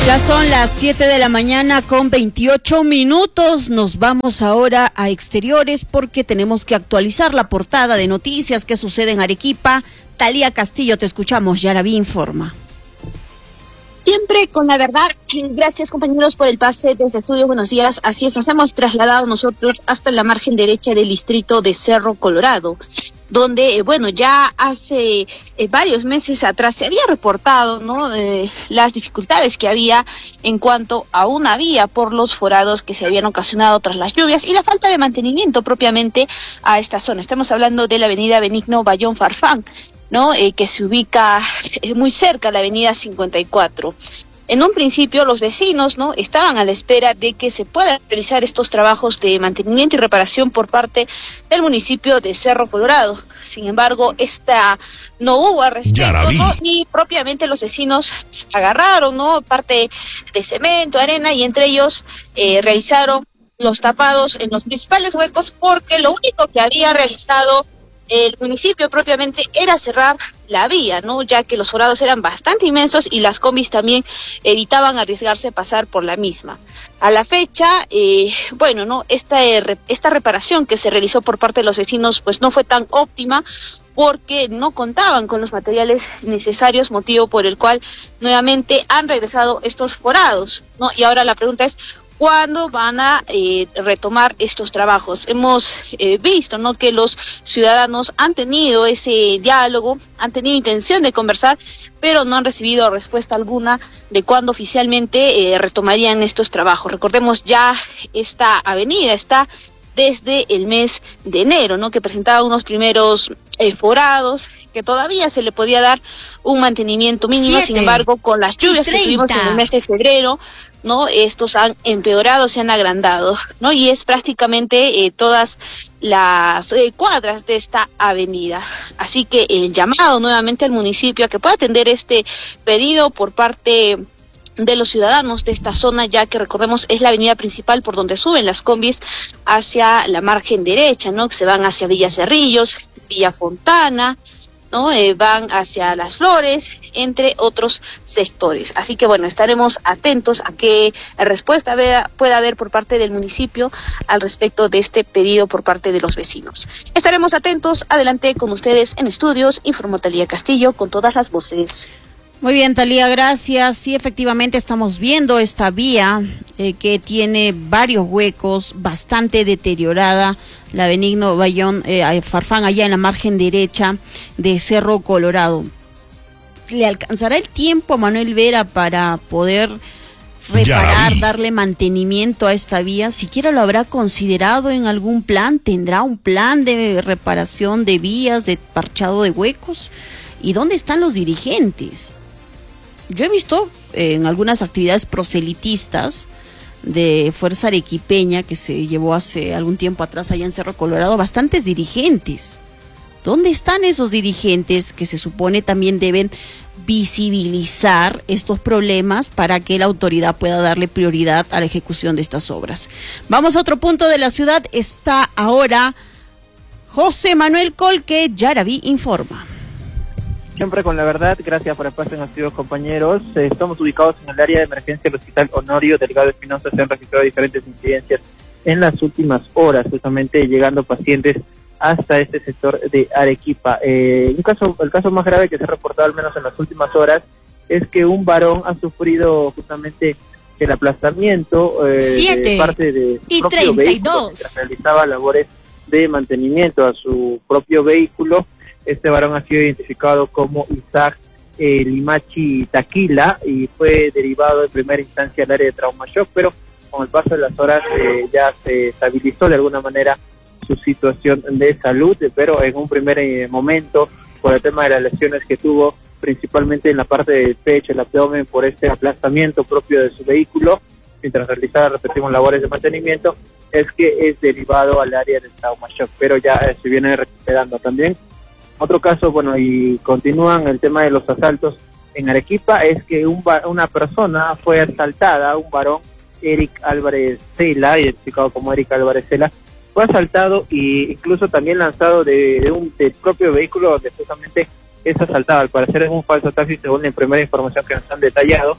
Ya son las 7 de la mañana con 28 minutos. Nos vamos ahora a exteriores porque tenemos que actualizar la portada de noticias que sucede en Arequipa. Talía Castillo, te escuchamos. Yaraví informa. Siempre con la verdad. Gracias, compañeros, por el pase desde estudio. Buenos días. Así es, nos hemos trasladado nosotros hasta la margen derecha del distrito de Cerro Colorado, donde, ya hace varios meses atrás se había reportado, las dificultades que había en cuanto a una vía por los forados que se habían ocasionado tras las lluvias y la falta de mantenimiento propiamente a esta zona. Estamos hablando de la avenida Benigno Bayón Farfán, que se ubica muy cerca a la avenida 54. En un principio los vecinos estaban a la espera de que se puedan realizar estos trabajos de mantenimiento y reparación por parte del municipio de Cerro Colorado. Sin embargo, no hubo al respecto, ni propiamente los vecinos agarraron parte de cemento, arena, y entre ellos realizaron los tapados en los principales huecos, porque lo único que había realizado el municipio propiamente era cerrar la vía, ya que los forados eran bastante inmensos y las combis también evitaban arriesgarse a pasar por la misma. A la fecha, esta reparación que se realizó por parte de los vecinos pues no fue tan óptima, porque no contaban con los materiales necesarios, motivo por el cual nuevamente han regresado estos forados, Y ahora la pregunta es, ¿cuándo van a retomar estos trabajos? Hemos visto, que los ciudadanos han tenido ese diálogo, han tenido intención de conversar, pero no han recibido respuesta alguna de cuándo oficialmente retomarían estos trabajos. Recordemos, ya esta avenida está desde el mes de enero, que presentaba unos primeros forados, que todavía se le podía dar un mantenimiento mínimo. Sin embargo, con las lluvias que tuvimos en el mes de febrero, estos han empeorado, se han agrandado, y es prácticamente todas las cuadras de esta avenida. Así que el llamado nuevamente al municipio a que pueda atender este pedido por parte de los ciudadanos de esta zona, ya que recordemos es la avenida principal por donde suben las combis hacia la margen derecha, que se van hacia Villa Cerrillos, Villa Fontana, van hacia Las Flores, entre otros sectores. Así que estaremos atentos a qué respuesta pueda haber por parte del municipio al respecto de este pedido por parte de los vecinos. Estaremos atentos. Adelante con ustedes en estudios, informó Talía Castillo con todas las voces. Muy bien, Talía, gracias. Sí, efectivamente estamos viendo esta vía que tiene varios huecos, bastante deteriorada, la Benigno Bayón Farfán, allá en la margen derecha de Cerro Colorado. ¿Le alcanzará el tiempo a Manuel Vera para poder reparar, darle mantenimiento a esta vía? ¿Siquiera lo habrá considerado en algún plan? ¿Tendrá un plan de reparación de vías, de parchado de huecos? ¿Y dónde están los dirigentes? Yo he visto en algunas actividades proselitistas de Fuerza Arequipeña que se llevó hace algún tiempo atrás allá en Cerro Colorado, bastantes dirigentes. ¿Dónde están esos dirigentes que se supone también deben visibilizar estos problemas para que la autoridad pueda darle prioridad a la ejecución de estas obras? Vamos a otro punto de la ciudad. Está ahora José Manuel Colque. Yaraví informa. Siempre con la verdad, gracias por el paso en estudios, compañeros. Estamos ubicados en el área de emergencia del Hospital Honorio Delgado Espinosa. Se han registrado diferentes incidencias en las últimas horas, justamente llegando pacientes hasta este sector de Arequipa. El caso más grave que se ha reportado, al menos en las últimas horas, es que un varón ha sufrido justamente el aplastamiento de parte de su propio vehículo, mientras realizaba labores de mantenimiento a su propio vehículo. Este varón ha sido identificado como Isaac Limachi Taquila y fue derivado en primera instancia al área de trauma shock, pero con el paso de las horas ya se estabilizó de alguna manera su situación de salud, pero en un primer momento, por el tema de las lesiones que tuvo, principalmente en la parte del pecho, el abdomen, por este aplastamiento propio de su vehículo, mientras realizaba, repetimos, labores de mantenimiento, es que es derivado al área de trauma shock, pero ya se viene recuperando también. Otro caso, y continúan el tema de los asaltos en Arequipa, es que una persona fue asaltada, un varón, Eric Álvarez Cela, identificado como Eric Álvarez Cela, fue asaltado e incluso también lanzado del propio vehículo donde justamente es asaltado. Al parecer es un falso taxi, según la primera información que nos han detallado.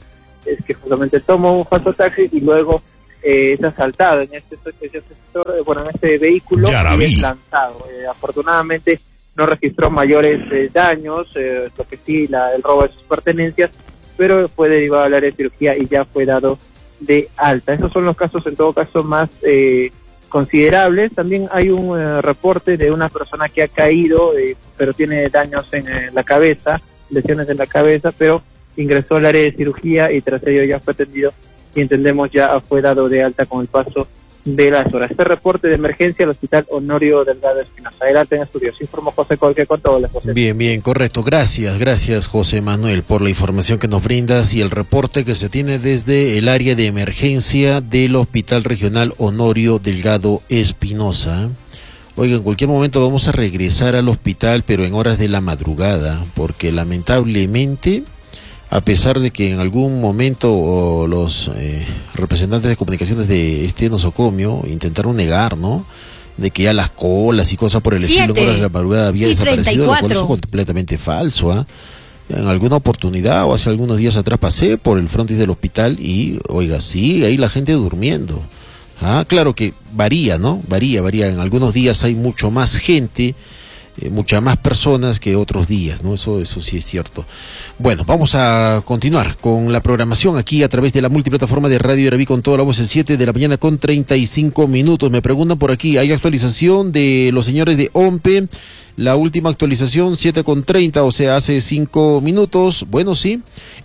es que justamente toma un falso taxi y luego es asaltado en este sector, en este vehículo y es lanzado. Afortunadamente no registró mayores daños, lo que sí, el robo de sus pertenencias, pero fue derivado al área de cirugía y ya fue dado de alta. Esos son los casos, en todo caso, más considerables. También hay un reporte de una persona que ha caído, pero tiene daños en la cabeza, lesiones en la cabeza, pero ingresó al área de cirugía y tras ello ya fue atendido y entendemos ya fue dado de alta con el paso de las horas. Este reporte de emergencia al Hospital Honorio Delgado Espinosa. Adelante en estudios. Informó José Colque con todo. José. Bien, correcto. Gracias José Manuel por la información que nos brindas y el reporte que se tiene desde el área de emergencia del Hospital Regional Honorio Delgado Espinosa. Oiga, en cualquier momento vamos a regresar al hospital, pero en horas de la madrugada, porque lamentablemente, a pesar de que en algún momento los representantes de comunicaciones de este nosocomio intentaron negar, ¿no?, de que ya las colas y cosas por el estilo en horas de la madrugada había desaparecido, lo cual es completamente falso, ¿ah? En alguna oportunidad o hace algunos días atrás pasé por el frontis del hospital y, oiga, sí, ahí la gente durmiendo. Ah, claro que varía, ¿no? Varía. En algunos días hay mucho más gente, muchas más personas que otros días, ¿no? Eso sí es cierto. Bueno, vamos a continuar con la programación aquí a través de la multiplataforma de Radio Yaraví con toda la voz en 7 de la mañana con 35 minutos. Me preguntan por aquí, ¿hay actualización de los señores de OMPE? La última actualización 7:30, o sea, hace 5 minutos. Bueno, sí.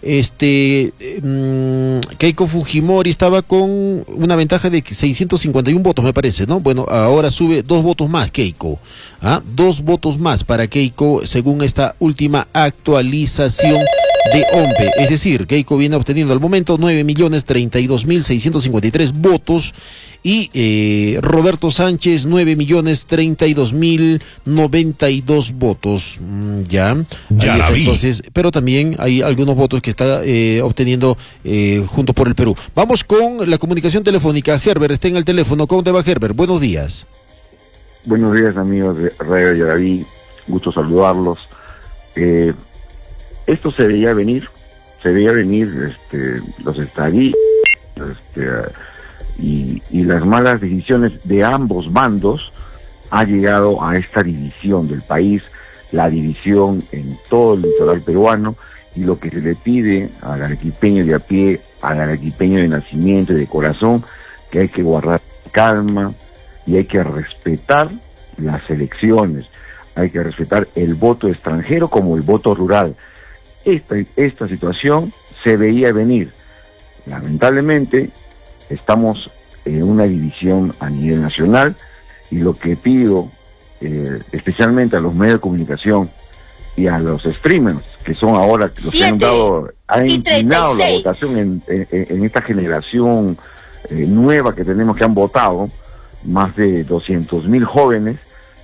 Keiko Fujimori estaba con una ventaja de 651 votos, me parece, ¿no? Bueno, ahora sube 2 votos más, Keiko. 2 votos más para Keiko, según esta última actualización de OMPE. Es decir, Keiko viene obteniendo al momento 9.032.653 votos y Roberto Sánchez 9.032.092 votos. Ya la vi. Entonces, pero también hay algunos votos que está obteniendo Juntos por el Perú. Vamos con la comunicación telefónica. Herbert está en el teléfono. ¿Cómo te va, Herbert? Buenos días. Buenos días, amigos de Radio Yaraví. Gusto saludarlos. Esto se veía venir, los estadistas, y las malas decisiones de ambos bandos ha llegado a esta división del país, la división en todo el litoral peruano, y lo que se le pide al arequipeño de a pie, al arequipeño de nacimiento y de corazón, que hay que guardar calma y hay que respetar las elecciones, hay que respetar el voto extranjero como el voto rural. Esta situación se veía venir. Lamentablemente estamos en una división a nivel nacional y lo que pido especialmente a los medios de comunicación y a los streamers, que son ahora los que han inclinado la votación en esta generación nueva que tenemos, que han votado más de 200.000 jóvenes.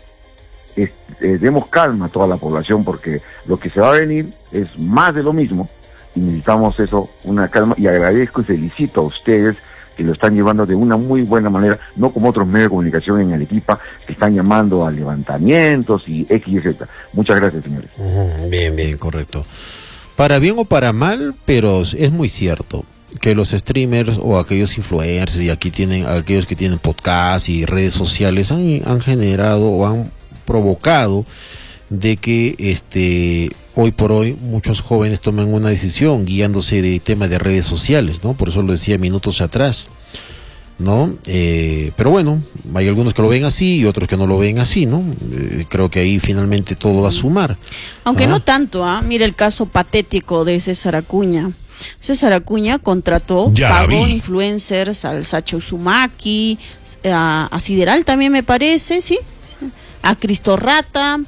Demos calma a toda la población, porque lo que se va a venir es más de lo mismo y necesitamos eso, una calma, y agradezco y felicito a ustedes que lo están llevando de una muy buena manera, no como otros medios de comunicación en Arequipa que están llamando a levantamientos y X y Z. Muchas gracias, señores. Bien, correcto. Para bien o para mal, pero es muy cierto que los streamers o aquellos influencers y aquellos que tienen podcast y redes sociales han generado o han provocado de que hoy por hoy muchos jóvenes tomen una decisión guiándose de temas de redes sociales, ¿no? Por eso lo decía minutos atrás, ¿no? Pero bueno, hay algunos que lo ven así y otros que no lo ven así, ¿no? Creo que ahí finalmente todo va a sumar. Aunque no tanto, mira el caso patético de César Acuña. César Acuña contrató, pagó influencers al Sacha Uzumaki, a Sideral también me parece, ¿sí? A Cristo Rata,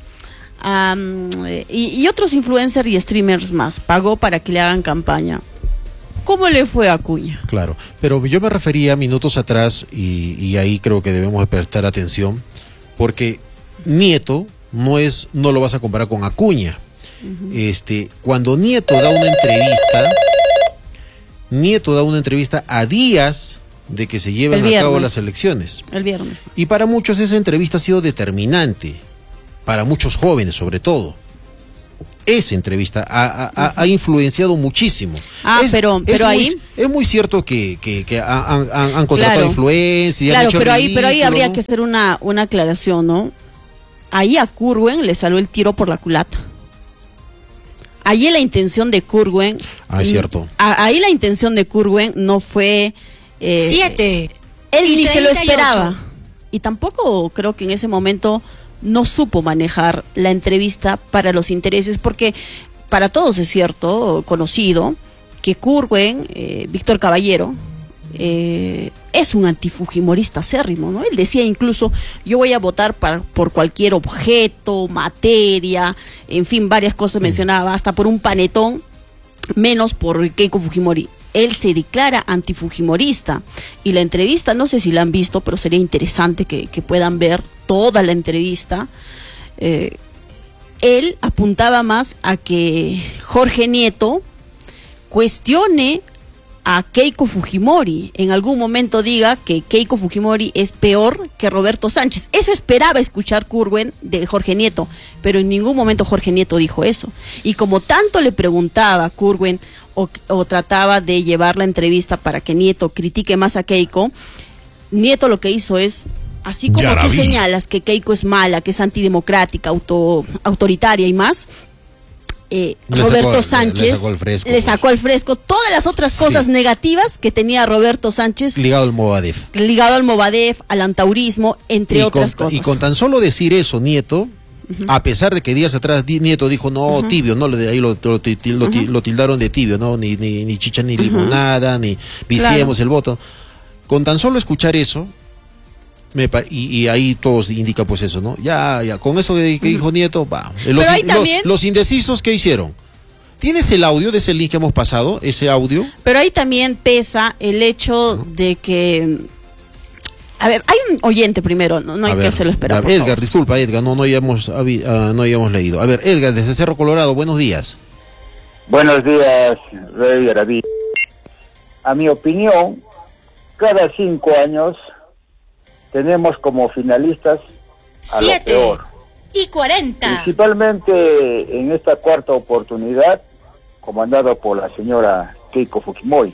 y otros influencers y streamers más, pagó para que le hagan campaña. ¿Cómo le fue a Acuña? Claro, pero yo me refería minutos atrás y ahí creo que debemos prestar atención, porque Nieto no lo vas a comparar con Acuña. Cuando Nieto da una entrevista a días de que se lleven a cabo las elecciones. El viernes. Y para muchos esa entrevista ha sido determinante, para muchos jóvenes sobre todo. esa entrevista ha influenciado muchísimo. Pero ahí es muy cierto que han contratado influencia. Claro, pero ahí habría que hacer una aclaración, ¿no? Ahí a Curwen le salió el tiro por la culata. Ahí la intención de Curwen... es cierto. Ahí la intención de Curwen no fue... 7. Él ni se lo esperaba. Y tampoco creo que en ese momento no supo manejar la entrevista para los intereses, porque para todos es cierto, conocido, que Curwen, Víctor Caballero, es un antifujimorista acérrimo, ¿no? Él decía incluso, yo voy a votar por cualquier objeto, materia, en fin, varias cosas mencionaba, hasta por un panetón, menos por Keiko Fujimori. Él se declara antifujimorista, y la entrevista, no sé si la han visto, pero sería interesante que puedan ver toda la entrevista. Él apuntaba más a que Jorge Nieto cuestione a Keiko Fujimori, en algún momento diga que Keiko Fujimori es peor que Roberto Sánchez. Eso esperaba escuchar Curwen de Jorge Nieto, pero en ningún momento Jorge Nieto dijo eso. Y como tanto le preguntaba a Curwen o trataba de llevar la entrevista para que Nieto critique más a Keiko, Nieto lo que hizo es, así como tú señalas que Keiko es mala, que es antidemocrática, autoritaria y más, Roberto Sánchez le sacó al fresco todas las otras cosas negativas que tenía Roberto Sánchez ligado al Movadef, al antaurismo, entre otras cosas. Y con tan solo decir eso, Nieto, a pesar de que días atrás Nieto dijo no, tibio, no, ahí lo tildaron de tibio, no, ni chicha ni limonada, ni viciemos el voto. Con tan solo escuchar eso, y ahí todos indica pues eso, ¿no? Ya, con eso que dijo Nieto, va. Los indecisos, ¿qué hicieron? ¿Tienes el audio de ese link que hemos pasado? Ese audio. Pero ahí también pesa el hecho de que... A ver, hay un oyente primero, no hay que hacerlo esperar. Edgar, disculpa, Edgar, no habíamos leído. A ver, Edgar, desde Cerro Colorado, buenos días. Buenos días, Rey Araví. A mi opinión, cada 5 años tenemos como finalistas a 7 lo peor. Y 40. Principalmente en esta cuarta oportunidad, comandado por la señora Keiko Fujimori.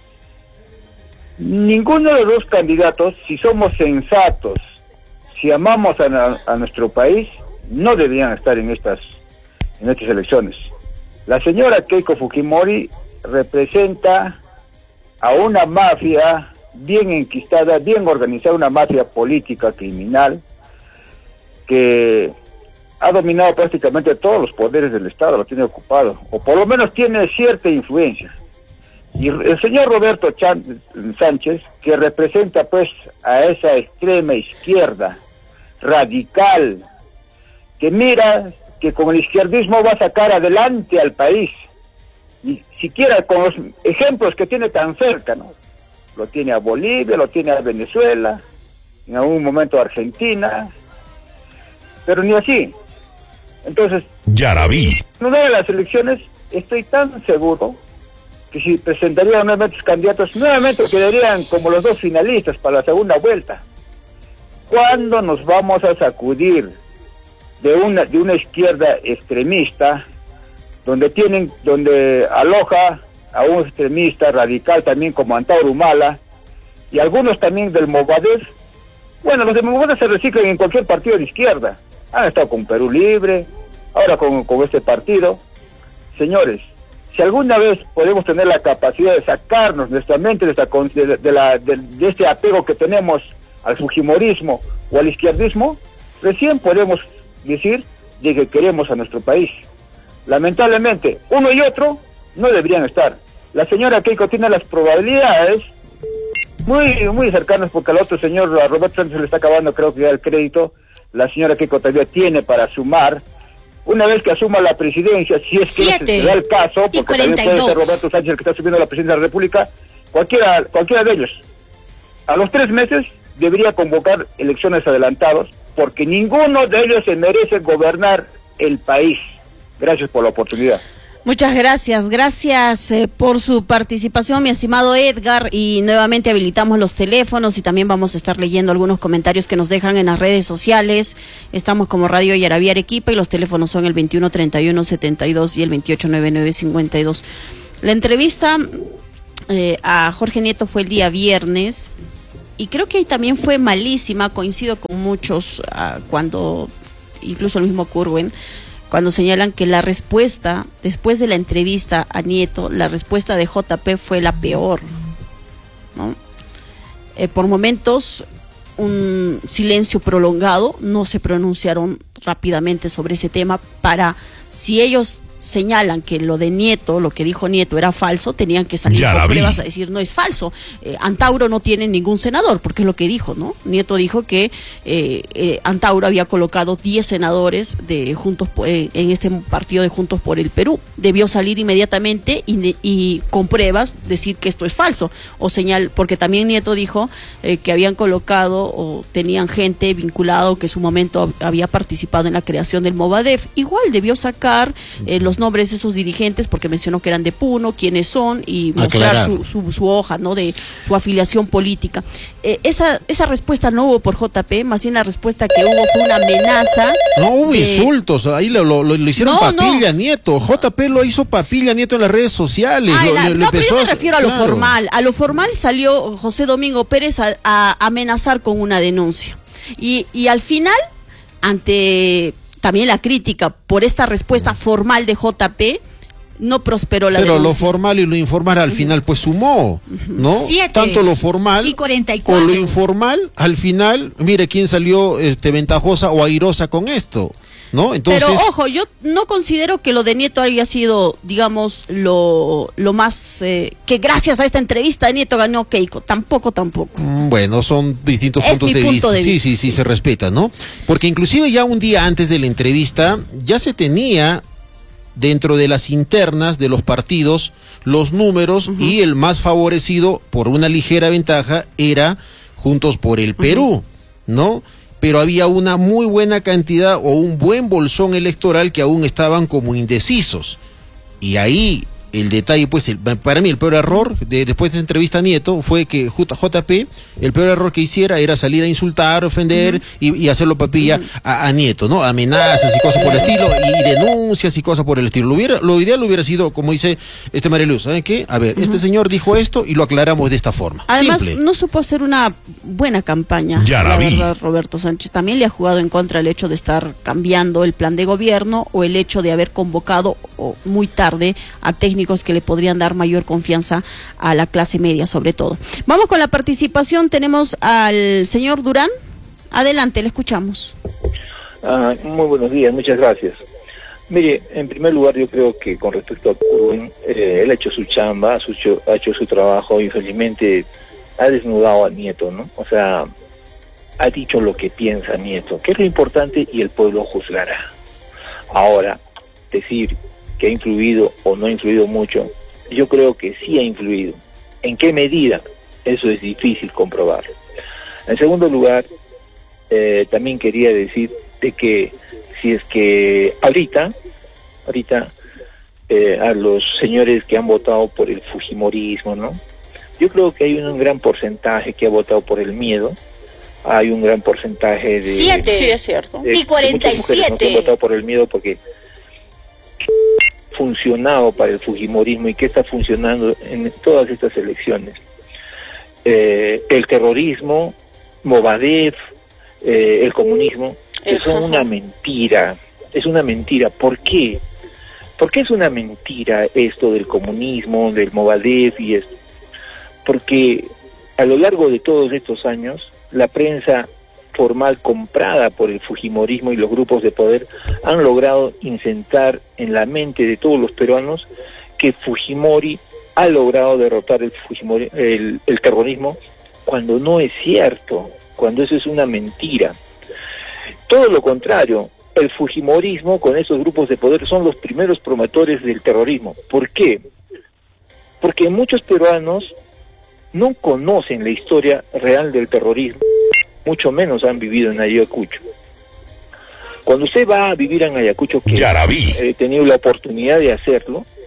Ninguno de los dos candidatos, si somos sensatos, si amamos a nuestro país, no deberían estar en estas elecciones. La señora Keiko Fujimori representa a una mafia bien enquistada, bien organizada, una mafia política criminal que ha dominado prácticamente todos los poderes del Estado, lo tiene ocupado, o por lo menos tiene cierta influencia. Y el señor Roberto Sánchez, que representa pues a esa extrema izquierda radical, que mira que con el izquierdismo va a sacar adelante al país, y siquiera con los ejemplos que tiene tan cerca, ¿no? Lo tiene a Bolivia, lo tiene a Venezuela, en algún momento a Argentina, pero ni así. Entonces, en una de las elecciones estoy tan seguro que si presentarían nuevamente sus candidatos, nuevamente quedarían como los dos finalistas para la segunda vuelta. ¿Cuándo nos vamos a sacudir de una izquierda extremista, donde aloja a un extremista radical también como Antauro Humala, y algunos también del Movadef? Bueno, los de Movadef se reciclan en cualquier partido de izquierda. Han estado con Perú Libre, ahora con este partido. Señores, si alguna vez podemos tener la capacidad de sacarnos nuestra mente de este apego que tenemos al fujimorismo o al izquierdismo, recién podemos decir de que queremos a nuestro país. Lamentablemente, uno y otro no deberían estar. La señora Keiko tiene las probabilidades muy cercanas, porque al otro señor, a Roberto Sánchez, se le está acabando, creo que ya el crédito. La señora Keiko todavía tiene para sumar. Una vez que asuma la presidencia, si es que se da el caso, porque también puede ser Roberto Sánchez el que está asumiendo la presidencia de la República, cualquiera de ellos, a los 3 meses debería convocar elecciones adelantadas, porque ninguno de ellos se merece gobernar el país. Gracias por la oportunidad. Muchas gracias, por su participación, mi estimado Edgar, y nuevamente habilitamos los teléfonos y también vamos a estar leyendo algunos comentarios que nos dejan en las redes sociales. Estamos como Radio Yaraví Arequipa y los teléfonos son el 2131-72 y el 2899-52. La entrevista a Jorge Nieto fue el día viernes y creo que ahí también fue malísima, coincido con muchos, cuando incluso el mismo Curwen, cuando señalan que la respuesta, después de la entrevista a Nieto, la respuesta de JP fue la peor, ¿no? Por momentos, un silencio prolongado, no se pronunciaron rápidamente sobre ese tema para, si ellos señalan que lo de Nieto, lo que dijo Nieto era falso, tenían que salir con pruebas a decir no es falso. Antauro no tiene ningún senador, porque es lo que dijo, ¿no? Nieto dijo que Antauro había colocado 10 senadores de Juntos en este partido de Juntos por el Perú. Debió salir inmediatamente y con pruebas decir que esto es falso, porque también Nieto dijo que habían colocado o tenían gente vinculada o que en su momento había participado en la creación del Movadef. Igual debió sacar los nombres de esos dirigentes, porque mencionó que eran de Puno, quiénes son, y mostrar su hoja, ¿no?, de su afiliación política. Esa respuesta no hubo por JP, más bien la respuesta que hubo fue una amenaza. No hubo insultos, ahí lo hicieron papilla a Nieto. JP lo hizo papilla a Nieto en las redes sociales. Pero yo me refiero a lo formal. A lo formal salió José Domingo Pérez a amenazar con una denuncia. Y al final, ante también la crítica por esta respuesta formal de JP, no prosperó la denuncia. Pero lo formal y lo informal al final pues sumó, ¿no? 7 Tanto lo formal y 44. O lo informal, al final, mire quién salió ventajosa o airosa con esto, ¿no? Entonces, pero ojo, yo no considero que lo de Nieto haya sido, digamos, lo más que gracias a esta entrevista de Nieto ganó Keiko. Tampoco. Bueno, son distintos puntos de vista. Sí, se respeta, ¿no? Porque inclusive ya un día antes de la entrevista ya se tenía dentro de las internas de los partidos los números, y el más favorecido por una ligera ventaja era Juntos por el Perú, ¿no? Pero había una muy buena cantidad o un buen bolsón electoral que aún estaban como indecisos. Y ahí el detalle, pues, para mí el peor error después de esa entrevista a Nieto fue que JP, el peor error que hiciera era salir a insultar, ofender y hacerlo papilla a Nieto, ¿no? Amenazas y cosas por el estilo, y denuncias y cosas por el estilo. Lo ideal hubiera sido, como dice María Luz, ¿saben qué? A ver, este señor dijo esto y lo aclaramos de esta forma. Además, simple. No supo hacer una buena campaña, la verdad, Roberto Sánchez. También le ha jugado en contra el hecho de estar cambiando el plan de gobierno o el hecho de haber convocado muy tarde a técnicos que le podrían dar mayor confianza a la clase media, sobre todo. Vamos con la participación. Tenemos al señor Durán. Adelante, le escuchamos. Muy buenos días, muchas gracias. Mire, en primer lugar, yo creo que con respecto a Curwen, él ha hecho su chamba, ha hecho su trabajo, y felizmente ha desnudado a Nieto, ¿no? O sea, ha dicho lo que piensa Nieto, que es lo importante, y el pueblo juzgará. Ahora, decir que ha influido o no ha influido mucho, yo creo que sí ha influido. ¿En qué medida? Eso es difícil comprobar. En segundo lugar, también quería decir de que si es que ahorita a los señores que han votado por el fujimorismo, ¿no? Yo creo que hay un gran porcentaje que ha votado por el miedo. Hay un gran porcentaje de 7, sí, es cierto. Y 47 mujeres, ¿no?, que han votado por el miedo, porque funcionado para el fujimorismo y que está funcionando en todas estas elecciones. El terrorismo, Movadef, el comunismo, son una mentira. Es una mentira. ¿Por qué? ¿Por qué es una mentira esto del comunismo, del Movadef y esto? Porque a lo largo de todos estos años, la prensa formal comprada por el fujimorismo y los grupos de poder han logrado incentar en la mente de todos los peruanos que Fujimori ha logrado derrotar el terrorismo, cuando no es cierto, cuando eso es una mentira. Todo lo contrario, el fujimorismo con esos grupos de poder son los primeros promotores del terrorismo. ¿Por qué? Porque muchos peruanos no conocen la historia real del terrorismo, mucho menos han vivido en Ayacucho. Cuando usted va a vivir en Ayacucho, que he tenido la oportunidad de hacerlo,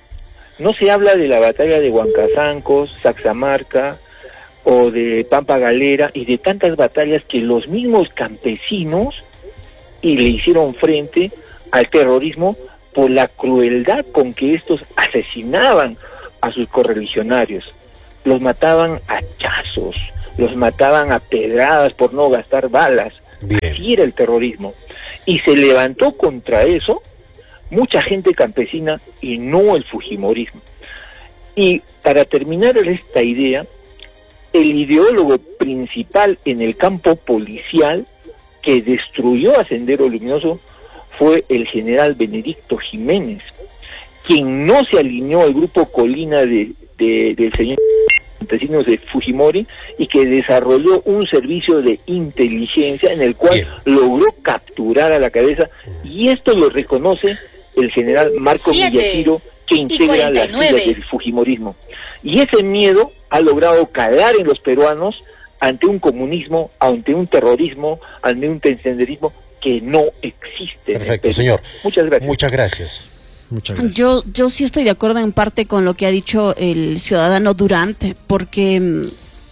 No se habla de la batalla de Huancazancos, Saxamarca o de Pampa Galera y de tantas batallas que los mismos campesinos y le hicieron frente al terrorismo por la crueldad con que estos asesinaban a sus correligionarios. Los mataban a hachazos, los mataban a pedradas por no gastar balas. Bien. Así era el terrorismo. Y se levantó contra eso mucha gente campesina y no el fujimorismo. Y para terminar esta idea, el ideólogo principal en el campo policial que destruyó a Sendero Luminoso fue el general Benedicto Jiménez, quien no se alineó al grupo Colina del señor campesinos de Fujimori y que desarrolló un servicio de inteligencia en el cual logró capturar a la cabeza, y esto lo reconoce el general Marco Villaciro, que integra las filas del Fujimorismo. Y ese miedo ha logrado calar en los peruanos ante un comunismo, ante un terrorismo, ante un tensenderismo que no existe. Perfecto, señor. Muchas gracias. Muchas gracias. Muchas gracias. Yo sí estoy de acuerdo en parte con lo que ha dicho el ciudadano Durante, porque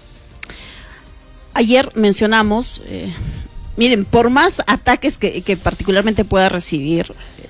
ayer mencionamos, miren, por más ataques que particularmente pueda recibir,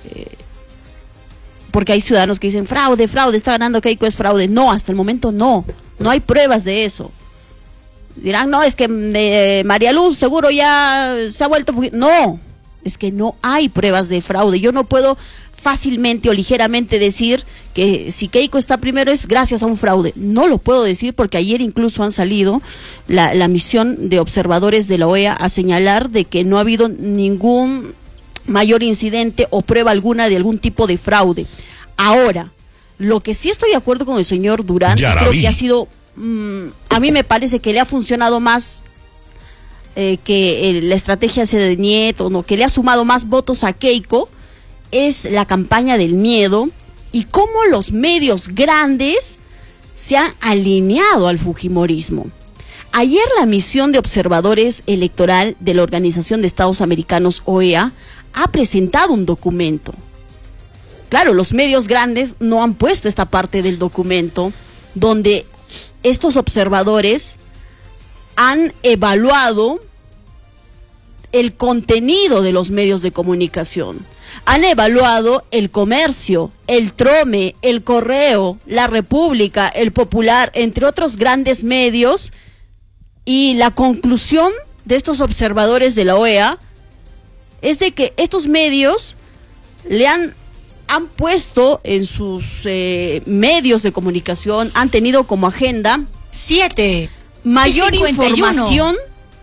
porque hay ciudadanos que dicen fraude, está ganando Keiko, es fraude. No, hasta el momento no hay pruebas de eso. Dirán, no, es que María Luz seguro ya se ha vuelto... No, es que no hay pruebas de fraude. Yo no puedo fácilmente o ligeramente decir que si Keiko está primero es gracias a un fraude. No lo puedo decir porque ayer incluso han salido la misión de observadores de la OEA a señalar de que no ha habido ningún mayor incidente o prueba alguna de algún tipo de fraude. Ahora, lo que sí estoy de acuerdo con el señor Durán, creo que ha sido... a mí me parece que le ha funcionado más que la estrategia de Nieto, no, que le ha sumado más votos a Keiko, es la campaña del miedo y cómo los medios grandes se han alineado al fujimorismo. Ayer la misión de observadores electoral de la Organización de Estados Americanos, OEA, ha presentado un documento. Claro, los medios grandes no han puesto esta parte del documento donde estos observadores han evaluado el contenido de los medios de comunicación. Han evaluado el comercio, el Trome, el Correo, la República, el Popular, entre otros grandes medios, y la conclusión de estos observadores de la OEA es de que estos medios le han puesto en sus medios de comunicación, han tenido como agenda 7 mayor información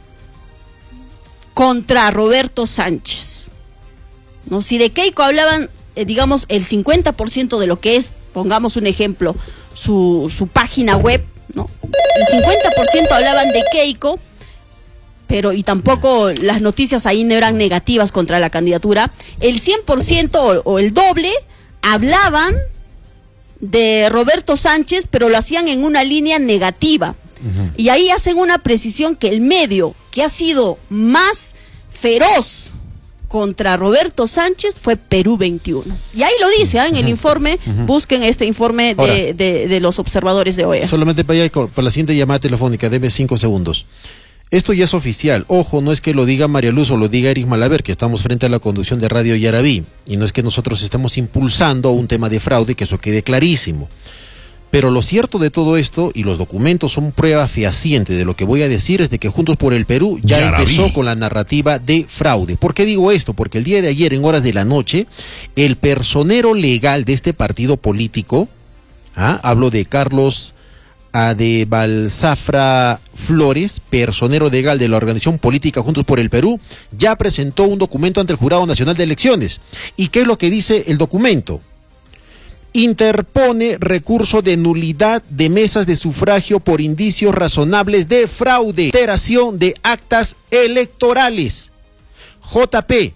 contra Roberto Sánchez. ¿No? Si de Keiko hablaban, digamos, el 50% de lo que es, pongamos un ejemplo, su página web, ¿no? El 50% hablaban de Keiko, pero y tampoco las noticias ahí no eran negativas contra la candidatura. El 100% o el doble hablaban de Roberto Sánchez, pero lo hacían en una línea negativa. Uh-huh. Y ahí hacen una precisión que el medio que ha sido más feroz contra Roberto Sánchez fue Perú 21. Y ahí lo dice, en el informe, busquen este informe de los observadores de OEA. Solamente para la siguiente llamada telefónica, deme 5 segundos. Esto ya es oficial. Ojo, no es que lo diga María Luz o lo diga Eric Malaver, que estamos frente a la conducción de Radio Yarabí. Y no es que nosotros estemos impulsando un tema de fraude, que eso quede clarísimo. Pero lo cierto de todo esto, y los documentos son prueba fehaciente de lo que voy a decir, es de que Juntos por el Perú ya empezó con la narrativa de fraude. ¿Por qué digo esto? Porque el día de ayer, en horas de la noche, el personero legal de este partido político, hablo de Carlos Adebalzafra Flores, personero legal de la organización política Juntos por el Perú, ya presentó un documento ante el Jurado Nacional de Elecciones. ¿Y qué es lo que dice el documento? Interpone recurso de nulidad de mesas de sufragio por indicios razonables de fraude, alteración de actas electorales. JP,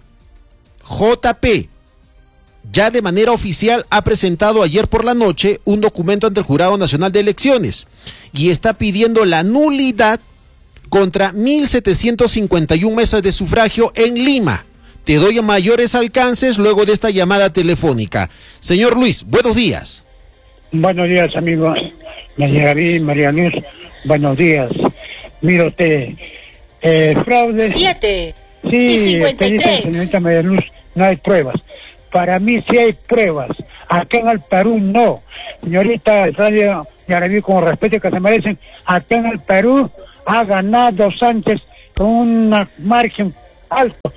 ya de manera oficial ha presentado ayer por la noche un documento ante el Jurado Nacional de Elecciones y está pidiendo la nulidad contra 1.751 mesas de sufragio en Lima. Te doy mayores alcances luego de esta llamada telefónica. Señor Luis, buenos días. Buenos días, amigos. David, María Luz, buenos días. Mira usted, fraude... 7 sí, y 53. Señorita María Luz, no hay pruebas. Para mí sí hay pruebas. Acá en el Perú no. Señorita Radio Yaraví, con respeto que se merecen, acá en el Perú ha ganado Sánchez con un margen alto,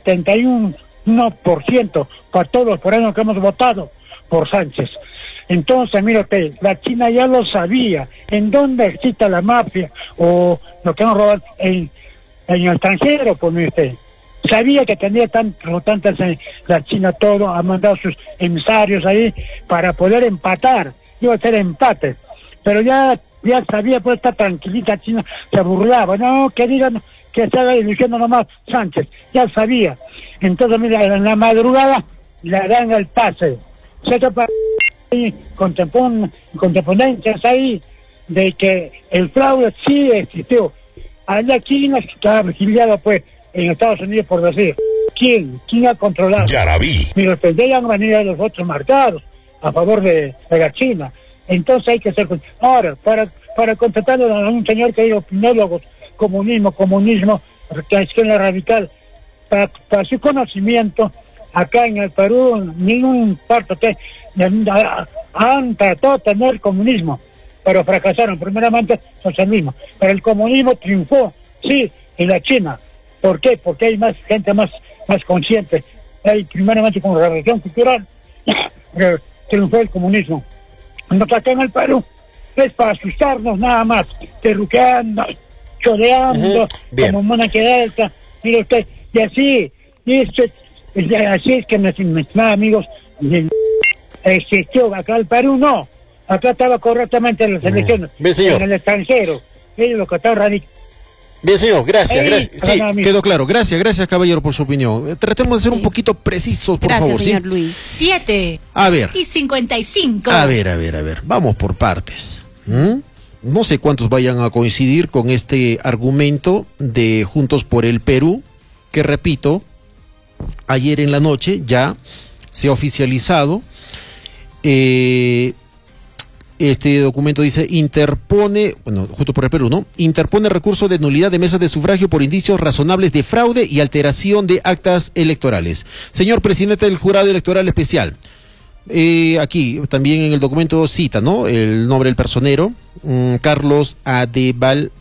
71% para todos los peruanos que hemos votado por Sánchez. Entonces, mira usted, la China ya lo sabía, en dónde existe la mafia o lo que hemos robado en el extranjero, pues mire usted. Sabía que tenía tantas la China todo, ha mandado sus emisarios ahí para poder empatar, iba a ser empate, pero ya sabía, pues está tranquilita China, se burlaba, no, que digan que se haga eligiendo nomás Sánchez, ya sabía. Entonces, mira, en la madrugada le dan el pase, se para contemporáneas ahí de que el fraude sí existió. Allá China estaba vigilado, pues, en Estados Unidos, por decir. ¿Quién ha controlado? Yaraví. Mira, pues ya han venido los votos marcados a favor de la China. Entonces hay que ser... Ahora, para contratar a un señor que diga opinólogos, comunismo, que es izquierda radical, para su conocimiento, acá en el Perú, ningún parte han tratado de tener comunismo, pero fracasaron. Primeramente, socialismo. Pero el comunismo triunfó, sí, en la China. ¿Por qué? Porque hay más gente más consciente. Hay, primeramente, con la región cultural, triunfó el comunismo. Nosotros acá en el Perú es para asustarnos nada más, terruqueando, choreando, como mona que alta. Mire usted, y así es que, mis amigos, existió acá el Perú, no. Acá estaba correctamente en las elecciones, en el extranjero. Ellos lo que estaban radicando. Bien, señor, gracias. Sí, quedó claro. Gracias, caballero, por su opinión. Tratemos de ser un poquito precisos, por favor. Gracias, señor Luis. 7 y 55. A ver. Vamos por partes. No sé cuántos vayan a coincidir con este argumento de Juntos por el Perú, que repito, ayer en la noche ya se ha oficializado. Este documento dice, Juntos por el Perú, ¿no? Interpone recurso de nulidad de mesas de sufragio por indicios razonables de fraude y alteración de actas electorales. Señor presidente del Jurado Electoral Especial, aquí también en el documento cita, ¿no?, el nombre del personero, Carlos Adeval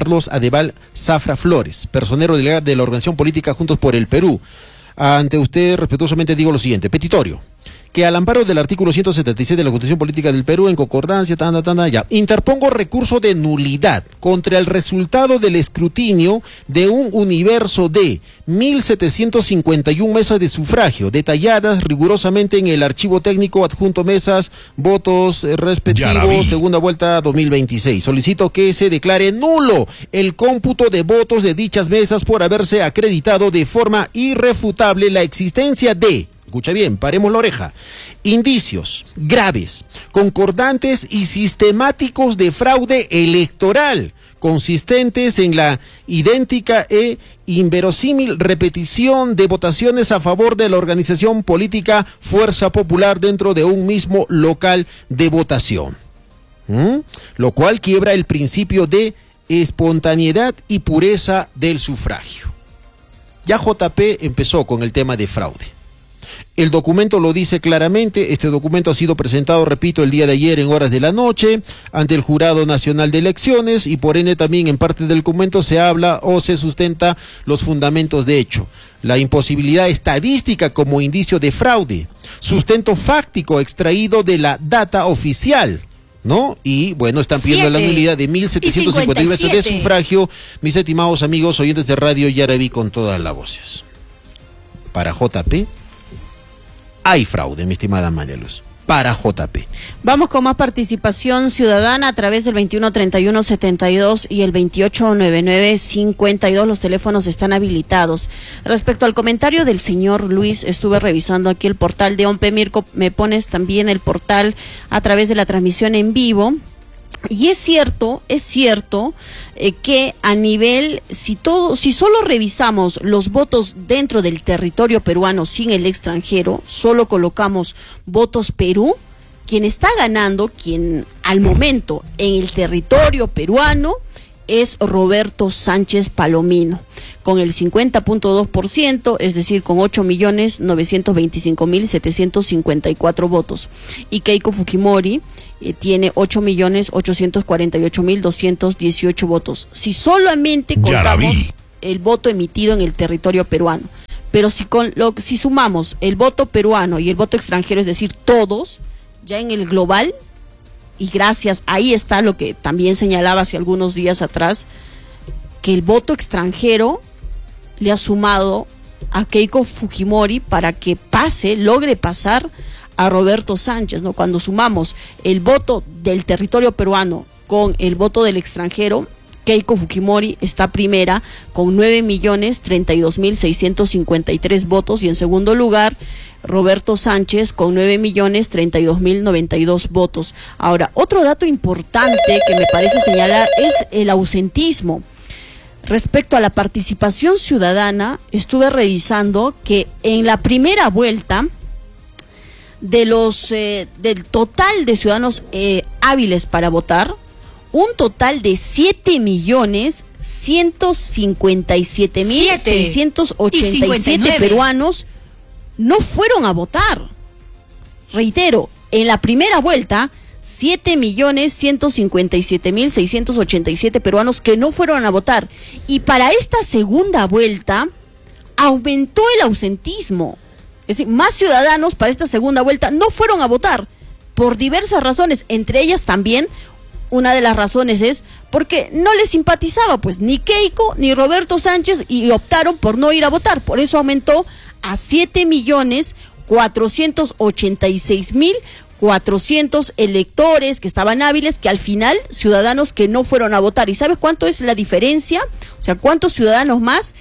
Zafra Flores, personero delegado de la organización política Juntos por el Perú. Ante usted, respetuosamente digo lo siguiente: petitorio, que al amparo del artículo 176 de la Constitución Política del Perú, en concordancia, interpongo recurso de nulidad contra el resultado del escrutinio de un universo de 1.751 mesas de sufragio, detalladas rigurosamente en el archivo técnico adjunto mesas, votos respectivos, segunda vuelta 2026. Solicito que se declare nulo el cómputo de votos de dichas mesas por haberse acreditado de forma irrefutable la existencia de... Escucha bien, paremos la oreja. Indicios graves, concordantes y sistemáticos de fraude electoral, consistentes en la idéntica e inverosímil repetición de votaciones a favor de la organización política Fuerza Popular dentro de un mismo local de votación. Lo cual quiebra el principio de espontaneidad y pureza del sufragio. Ya JP empezó con el tema de fraude. El documento lo dice claramente. Este documento ha sido presentado, repito, el día de ayer en horas de la noche ante el Jurado Nacional de Elecciones, y por ende también en parte del documento se habla o se sustenta los fundamentos de hecho. La imposibilidad estadística como indicio de fraude, sustento fáctico extraído de la data oficial, ¿no? Y bueno, están pidiendo la nulidad de 1.751 veces de sufragio, mis estimados amigos oyentes de Radio Yaraví, con todas las voces. Para JP hay fraude, mi estimada María Luz. Para JP. Vamos con más participación ciudadana a través del 213172 y el 289952. Los teléfonos están habilitados. Respecto al comentario del señor Luis, estuve revisando aquí el portal de OMPE Mirko. Me pones también el portal a través de la transmisión en vivo. Y es cierto que a nivel, si solo revisamos los votos dentro del territorio peruano sin el extranjero, solo colocamos votos Perú, quien está ganando, quien al momento en el territorio peruano, es Roberto Sánchez Palomino, con el 50.2%, es decir, con 8.925.754 votos. Y Keiko Fujimori tiene 8.848.218 votos. Si solamente contamos el voto emitido en el territorio peruano, pero si sumamos el voto peruano y el voto extranjero, es decir, todos, ya en el global, y gracias, ahí está lo que también señalaba hace algunos días atrás, que el voto extranjero le ha sumado a Keiko Fujimori para que logre pasar a Roberto Sánchez, ¿no? Cuando sumamos el voto del territorio peruano con el voto del extranjero, Keiko Fujimori está primera con 9.032.653 votos, y en segundo lugar Roberto Sánchez con 9.032.092 votos. Ahora, otro dato importante que me parece señalar es el ausentismo. Respecto a la participación ciudadana, estuve revisando que en la primera vuelta del total de ciudadanos hábiles para votar, un total de 7.157.687 peruanos no fueron a votar. Reitero, en la primera vuelta, 7.157.687 peruanos que no fueron a votar. Y para esta segunda vuelta, aumentó el ausentismo. Es decir, más ciudadanos para esta segunda vuelta no fueron a votar por diversas razones, entre ellas también una de las razones es porque no les simpatizaba pues ni Keiko ni Roberto Sánchez y optaron por no ir a votar. Por eso aumentó a 7.486.400 electores que estaban hábiles, que al final ciudadanos que no fueron a votar. ¿Y sabes cuánto es la diferencia? O sea, ¿cuántos ciudadanos más?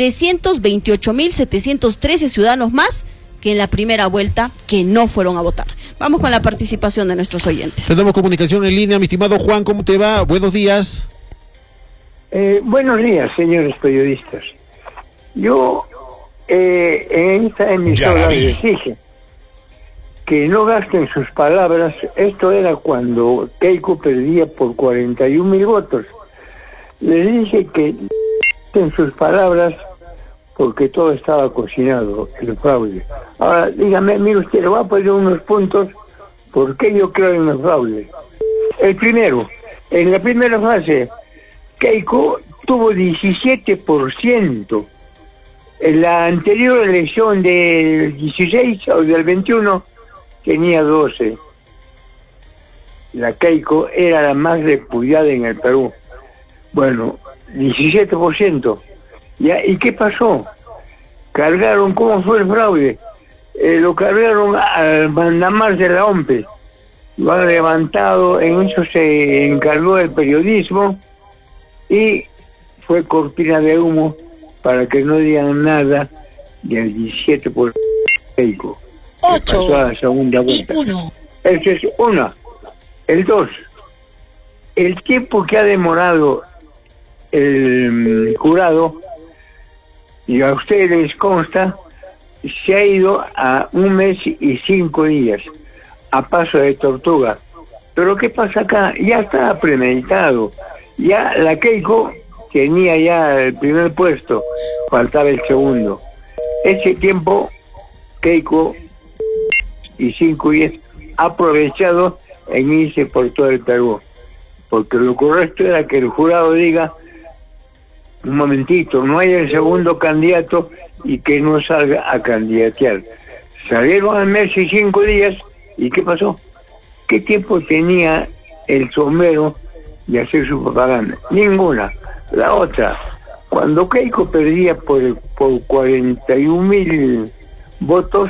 328.713 ciudadanos más que en la primera vuelta que no fueron a votar. Vamos con la participación de nuestros oyentes. Tenemos comunicación en línea, mi estimado Juan, ¿cómo te va? Buenos días. Buenos días, señores periodistas. Yo en esta emisora les dije que no gasten sus palabras. Esto era cuando Keiko perdía por 41.000 votos. Les dije que gasten sus palabras porque todo estaba cocinado, el fraude. Ahora, dígame, mire usted, le voy a poner unos puntos por qué yo creo en el fraude. El primero, en la primera fase, Keiko tuvo 17%. En la anterior elección del 16 o del 21 tenía 12. La Keiko era la más repudiada en el Perú. Bueno, 17%. ¿Ya? ¿Y qué pasó? Cargaron, ¿cómo fue el fraude? Lo cargaron al mandamás de la OMPE. Lo han levantado, en eso se encargó el periodismo y fue cortina de humo para que no digan nada del 17% Keiko. 8 pasó a la segunda vuelta. 1. Eso es una. El 2. El tiempo que ha demorado el jurado, y a ustedes les consta, se ha ido a 1 mes y 5 días, a paso de tortuga. Pero ¿qué pasa acá? Ya estaba premeditado. Ya la Keiko tenía ya el primer puesto, faltaba el segundo. Ese tiempo, Keiko y 5 días ha aprovechado en irse por todo el Perú. Porque lo correcto era que el jurado diga: un momentito, no hay el segundo candidato y que no salga a candidatear. Salieron al mes y 5 días, ¿y qué pasó? ¿Qué tiempo tenía el sombrero de hacer su propaganda? Ninguna. La otra, cuando Keiko perdía por 41.000 votos,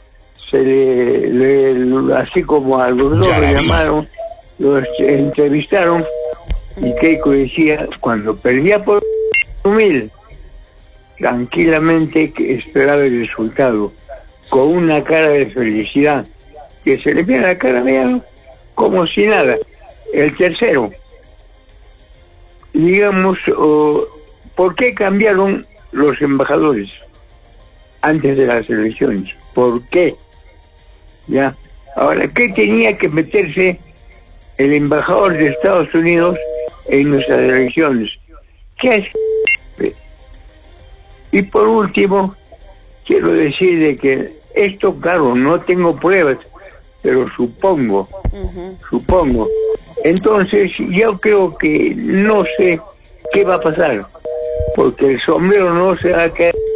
así como a los dos lo llamaron, los entrevistaron, y Keiko decía, cuando perdía por 1.000, tranquilamente que esperaba el resultado, con una cara de felicidad, que se le viene la cara, vean, como si nada. El tercero, digamos, ¿por qué cambiaron los embajadores antes de las elecciones? ¿Por qué? Ya, Ahora, ¿qué tenía que meterse el embajador de Estados Unidos en nuestras elecciones? ¿Qué hace? Y por último, quiero decir de que esto, claro, no tengo pruebas, pero supongo. Entonces, yo creo que no sé qué va a pasar, porque el sombrero no se va a caer